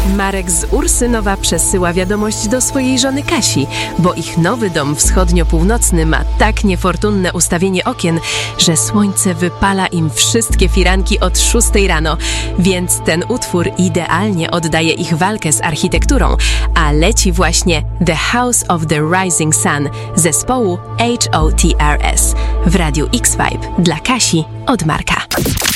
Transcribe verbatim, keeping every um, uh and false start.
Marek z Ursynowa przesyła wiadomość do swojej żony Kasi, bo ich nowy dom wschodnio-północny ma tak niefortunne ustawienie okien, że słońce wypala im wszystkie firanki od szóstej rano, więc ten utwór idealnie oddaje ich walkę z architekturą, a leci właśnie The House of the Rising Sun zespołu H O T R S w Radiu X-Vibe dla Kasi od Marka.